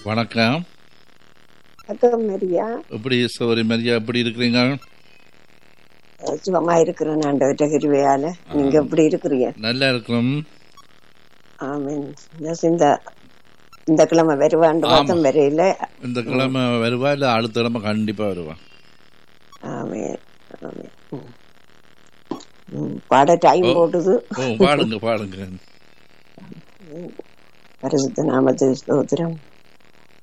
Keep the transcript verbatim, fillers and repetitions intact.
வணக்கம். வணக்கம் மரியா. எப்படி சோரி மரியா, எப்படி இருக்கிறீங்க? சுகமா இருக்கிறேன் ஆண்டவர்ட்ட கிருபையால. நீங்க எப்படி இருக்கிறீங்க? நல்லா இருக்கிறோம். ஆமீன். இந்த இந்த கிழமை வருவாண்டு மாதம் வரையில. இந்த கிழமை வருவா இல்ல அடுத்த கிழமை கண்டிப்பா வருவா. ஆமீன் ஆமீன். பாட டைம் போடுது. பாடுங்க பாடுங்க. பரிசுத்த நாமத்துக்கு ஸ்தோத்திரம்.